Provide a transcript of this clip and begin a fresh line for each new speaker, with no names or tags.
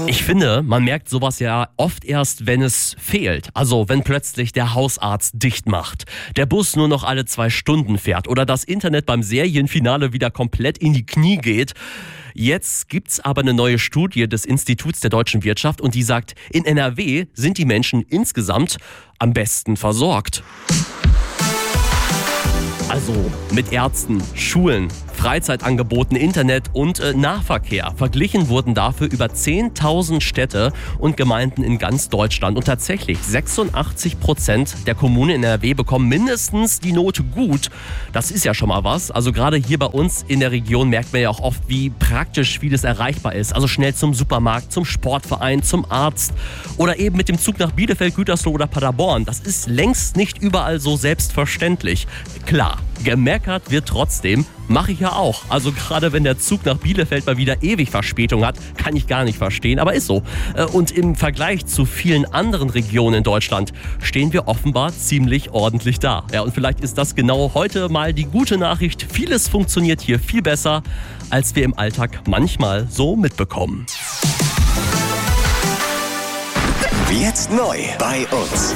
Ich finde, man merkt sowas ja oft erst, wenn es fehlt. Also wenn plötzlich der Hausarzt dicht macht, der Bus nur noch alle 2 Stunden fährt oder das Internet beim Serienfinale wieder komplett in die Knie geht. Jetzt gibt's aber eine neue Studie des Instituts der deutschen Wirtschaft und die sagt, in NRW sind die Menschen insgesamt am besten versorgt. Also mit Ärzten, Schulen, Freizeitangeboten, Internet und Nahverkehr. Verglichen wurden dafür über 10.000 Städte und Gemeinden in ganz Deutschland. Und tatsächlich 86% der Kommunen in NRW bekommen mindestens die Note gut. Das ist ja schon mal was. Also gerade hier bei uns in der Region merkt man ja auch oft, wie praktisch vieles erreichbar ist. Also schnell zum Supermarkt, zum Sportverein, zum Arzt oder eben mit dem Zug nach Bielefeld, Gütersloh oder Paderborn. Das ist längst nicht überall so selbstverständlich. Klar, gemeckert wird trotzdem. Mache ich ja auch. Also gerade wenn der Zug nach Bielefeld mal wieder ewig Verspätung hat, kann ich gar nicht verstehen, aber ist so. Und im Vergleich zu vielen anderen Regionen in Deutschland stehen wir offenbar ziemlich ordentlich da. Ja, und vielleicht ist das genau heute mal die gute Nachricht. Vieles funktioniert hier viel besser, als wir im Alltag manchmal so mitbekommen.
Jetzt neu bei uns.